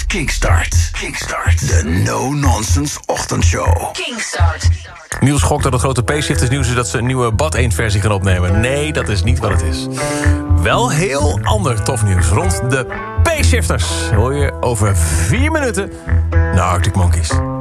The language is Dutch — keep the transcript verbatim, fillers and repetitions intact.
Kickstart. Kickstart. De no-nonsense ochtendshow. Kickstart. Niels schokt dat het grote Payshifters nieuws is dat ze een nieuwe Bad één versie gaan opnemen. Nee, dat is niet wat het is. Wel heel ander tof nieuws rond de Payshifters. Hoor je over vier minuten naar Arctic Monkeys.